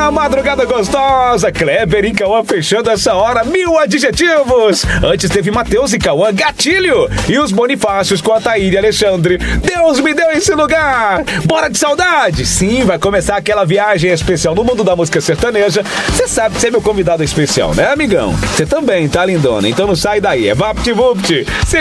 Madrugada gostosa, Kleber e Cauã fechando essa hora, 1000 adjetivos. Antes teve Matheus e Cauã, Gatilho. E os Bonifácios com a Thaíra e Alexandre, Deus me deu esse lugar. Bora de saudade? Sim, vai começar aquela viagem especial no mundo da música sertaneja. Você sabe que você é meu convidado especial, né, amigão? Você também, tá, lindona? Então não sai daí, é VaptVupt.